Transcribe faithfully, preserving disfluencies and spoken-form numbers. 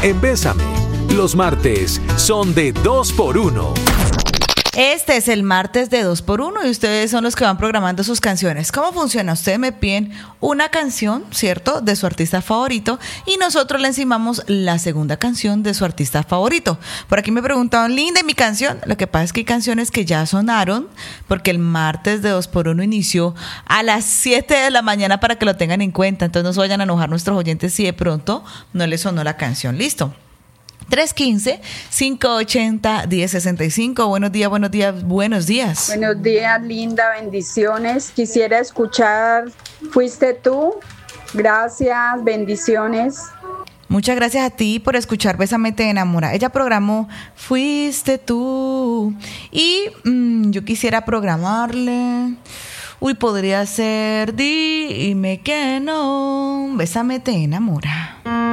en Bésame. Los martes son de dos por uno. Este es el martes de dos por uno y ustedes son los que van programando sus canciones. ¿Cómo funciona? Ustedes me piden una canción, ¿cierto?, de su artista favorito y nosotros le encimamos la segunda canción de su artista favorito. Por aquí me preguntaban, Linda, ¿y mi canción? Lo que pasa es que hay canciones que ya sonaron porque el martes de dos por uno inició a las siete de la mañana para que lo tengan en cuenta. Entonces no se vayan a enojar nuestros oyentes si de pronto no les sonó la canción. ¿Listo? tres uno cinco, cinco ocho cero, uno cero seis cinco. Buenos días, buenos días, buenos días. Buenos días, Linda, bendiciones. Quisiera escuchar Fuiste tú. Gracias, bendiciones. Muchas gracias a ti por escuchar Bésame te enamora. Ella programó Fuiste tú. Y mmm, yo quisiera programarle... Uy, podría ser Dime que no. Bésame te enamora.